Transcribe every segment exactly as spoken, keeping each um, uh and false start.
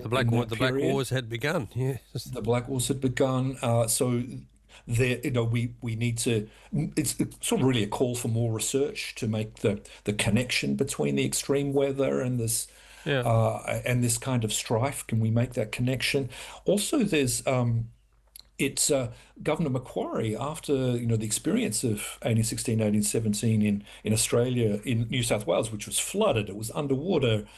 The Black in War, that the Black period. Wars had begun. Yes. The Black Wars had begun. Uh, so there, you know, we we need to. It's, it's sort of really a call for more research to make the the connection between the extreme weather and this Yeah. uh, and this kind of strife. Can we make that connection? Also, there's um, it's uh, Governor Macquarie, after you know the experience of eighteen sixteen, eighteen seventeen in in Australia, in New South Wales, which was flooded, it was underwater.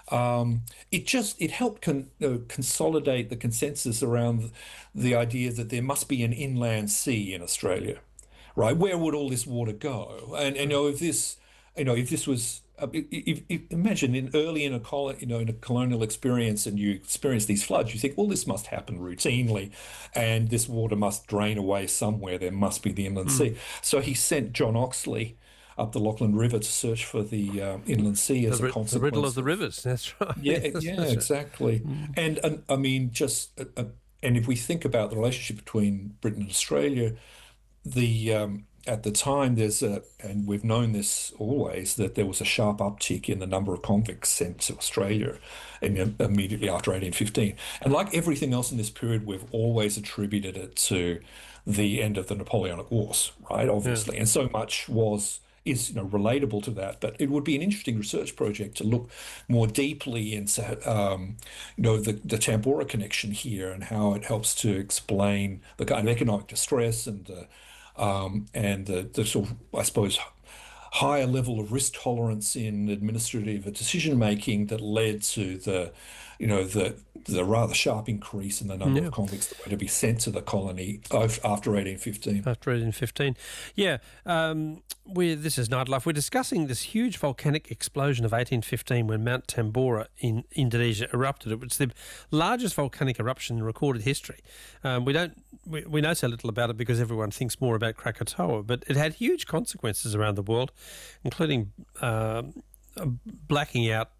Um, it just it helped con, uh, consolidate the consensus around the idea that there must be an inland sea in Australia, right? Where would all this water go? And, and you know if this, you know if this was, uh, if, if, imagine in early in a col, you know in a colonial experience, and you experience these floods, you think, well, this must happen routinely, and this water must drain away somewhere. There must be the inland Mm. sea. So he sent John Oxley up the Lachlan River to search for the uh, inland sea The, as a ri- the riddle of consequence the of, rivers. That's right. yeah, Yes, yeah, that's right. exactly. Mm. And, and I mean, just uh, uh, and if we think about the relationship between Britain and Australia, the um, at the time there's a, and we've known this always, that there was a sharp uptick in the number of convicts sent to Australia, and immediately after eighteen fifteen. And like everything else in this period, we've always attributed it to the end of the Napoleonic Wars, right? Yeah. Obviously, and so much was is you know relatable to that. But it would be an interesting research project to look more deeply into um, you know the, the Tambora connection here, and how it helps to explain the kind of economic distress and the um, and the, the sort of, I suppose, higher level of risk tolerance in administrative decision making that led to the, you know, the the rather sharp increase in the number Yeah. of convicts that were to be sent to the colony of, after eighteen fifteen. After eighteen fifteen. Yeah. Um, we this is Nightlife. We're discussing this huge volcanic explosion of eighteen fifteen when Mount Tambora in Indonesia erupted. It was the largest volcanic eruption in recorded history. Um, we don't we, we know so little about it because everyone thinks more about Krakatoa, but it had huge consequences around the world, including um, blacking out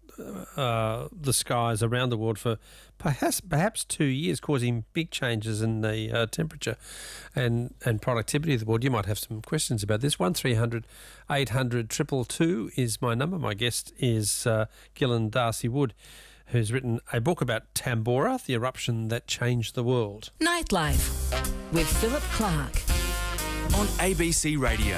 uh, the skies around the world for perhaps perhaps two years, causing big changes in the uh, temperature and, and productivity of the world. You might have some questions about this. One three hundred eight hundred two two two is my number. My guest is uh, Gillen Darcy Wood, who's written a book about Tambora, the eruption that changed the world. Nightlife with Philip Clark on A B C Radio.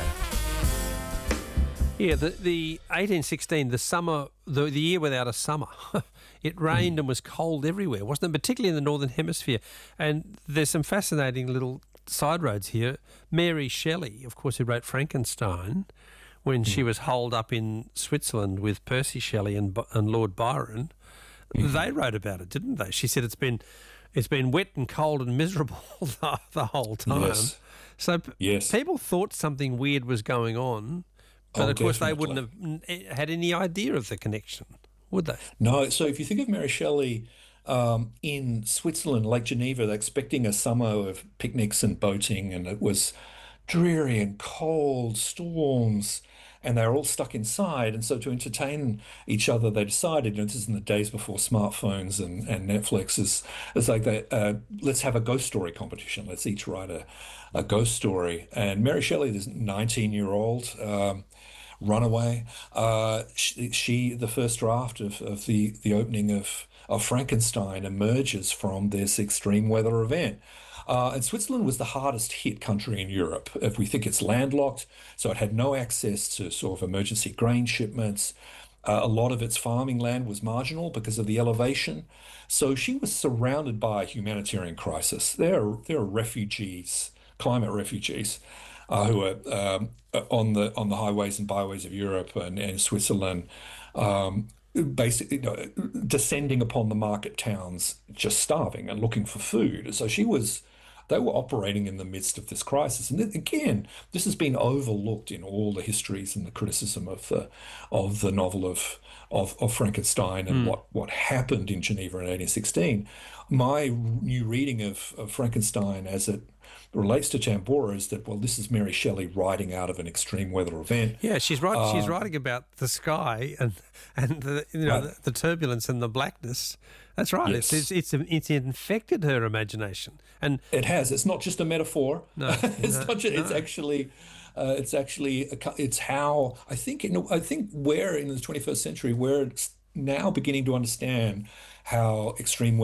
Yeah, the, the eighteen sixteen, the summer, the, the year without a summer. It rained mm. and was cold everywhere, wasn't it? Particularly in the Northern Hemisphere. And there's some fascinating little side roads here. Mary Shelley, of course, who wrote Frankenstein, when mm. she was holed up in Switzerland with Percy Shelley and, and Lord Byron, mm. they wrote about it, didn't they? She said it's been it's been wet and cold and miserable the, the whole time. Yes. So p- yes. people thought something weird was going on. But oh, of course, definitely. they wouldn't have had any idea of the connection, would they? No. So if you think of Mary Shelley um, in Switzerland, Lake Geneva, they're expecting a summer of picnics and boating, and it was dreary and cold, storms, and they were all stuck inside. And so to entertain each other, they decided, you know, this is in the days before smartphones and, and Netflix, is it's like that, uh, let's have a ghost story competition. Let's each write a, a ghost story. And Mary Shelley, this nineteen-year-old um, runaway, uh, she, she, the first draft of, of the, the opening of, of Frankenstein emerges from this extreme weather event. Uh, and Switzerland was the hardest hit country in Europe. If we think it's landlocked, so it had no access to sort of emergency grain shipments. Uh, a lot of its farming land was marginal because of the elevation. So she was surrounded by a humanitarian crisis. There are, there are refugees, climate refugees, uh, who are um, on the on the highways and byways of Europe and, and Switzerland, um, basically, you know, descending upon the market towns, just starving and looking for food. So she was, they were operating in the midst of this crisis. And then, again, this has been overlooked in all the histories and the criticism of the of the novel of of, of Frankenstein and mm. what, what happened in Geneva in eighteen sixteen. My new reading of, of Frankenstein as it relates to Tambora is that, well, this is Mary Shelley writing out of an extreme weather event. Yeah, she's right. Um, she's uh, writing about the sky and and the, you know right. the, the turbulence and the blackness. That's right. Yes. It's, it's it's it's infected her imagination, and it has. It's not just a metaphor. No, it's no, not. Just, no. It's actually. Uh, it's actually. A, it's how I think. In, I think we're in the twenty-first century. We're now beginning to understand how extreme